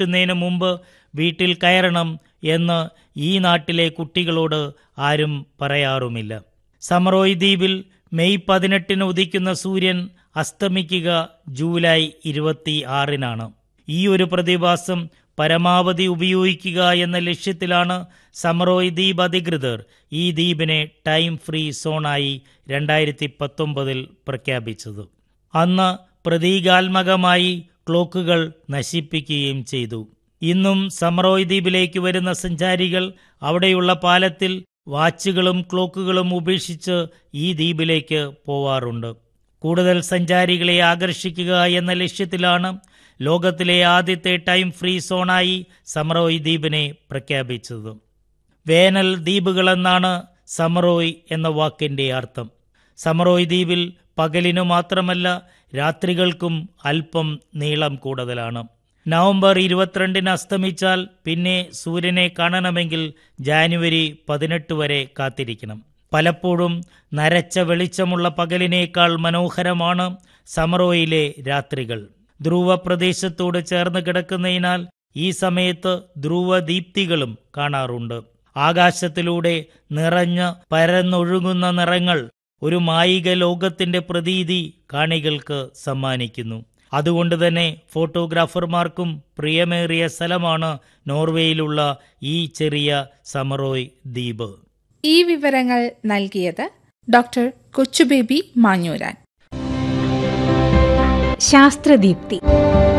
ഇരുട്ടുന്നതിന് മുമ്പ് വീട്ടിൽ കയറണം എന്ന് ഈ നാട്ടിലെ കുട്ടികളോട് ആരും പറയാറുമില്ല. സമറോയ് ദ്വീപിൽ മെയ് 18 ഉദിക്കുന്ന സൂര്യൻ അസ്തമിക്കുക ജൂലൈ 26 ഈ ഒരു പ്രതിഭാസം പരമാവധി ഉപയോഗിക്കുക എന്ന ലക്ഷ്യത്തിലാണ് സമറോയ് ദ്വീപ് അധികൃതർ ഈ ദ്വീപിനെ ടൈം ഫ്രീ സോണായി 2019 പ്രഖ്യാപിച്ചത്. അന്ന് പ്രതീകാത്മകമായി ക്ലോക്കുകൾ നശിപ്പിക്കുകയും ചെയ്തു. ഇന്നും സമറോയ് ദ്വീപിലേക്ക് വരുന്ന സഞ്ചാരികൾ അവിടെയുള്ള പാലത്തിൽ വാച്ചുകളും ക്ലോക്കുകളും ഉപേക്ഷിച്ച് ഈ ദ്വീപിലേക്ക് പോവാറുണ്ട്. കൂടുതൽ സഞ്ചാരികളെ ആകർഷിക്കുക എന്ന ലക്ഷ്യത്തിലാണ് ലോകത്തിലെ ആദ്യത്തെ ടൈം ഫ്രീ സോണായി സമറോയ് ദ്വീപിനെ പ്രഖ്യാപിച്ചത്. വേനൽ ദ്വീപുകളെന്നാണ് സമറോയ് എന്ന വാക്കിൻ്റെ അർത്ഥം. സമറോയ് ദ്വീപിൽ പകലിനു മാത്രമല്ല രാത്രികൾക്കും അല്പം നീളം കൂടുതലാണ്. നവംബർ 22 അസ്തമിച്ചാൽ പിന്നെ സൂര്യനെ കാണണമെങ്കിൽ ജാനുവരി 18 വരെ കാത്തിരിക്കണം. പലപ്പോഴും നരച്ച വെളിച്ചമുള്ള പകലിനേക്കാൾ മനോഹരമാണ് സമറോയിലെ രാത്രികൾ. ധ്രുവ പ്രദേശത്തോട് ചേർന്ന് കിടക്കുന്നതിനാൽ ഈ സമയത്ത് ധ്രുവ ദീപ്തികളും കാണാറുണ്ട്. ആകാശത്തിലൂടെ നിറഞ്ഞ് പരന്നൊഴുകുന്ന നിറങ്ങൾ ഒരു മായിക ലോകത്തിന്റെ പ്രതീതി കാണികൾക്ക് സമ്മാനിക്കുന്നു. അതുകൊണ്ട് തന്നെ ഫോട്ടോഗ്രാഫർമാർക്കും പ്രിയമേറിയ സ്ഥലമാണ് നോർവേയിലുള്ള ഈ ചെറിയ സമറോയ് ദ്വീപ്. ഈ വിവരങ്ങൾ നൽകിയത് ഡോക്ടർ കൊച്ചുബേബി മാഞ്ഞൂരാൻ. ശാസ്ത്രദീപ്തി.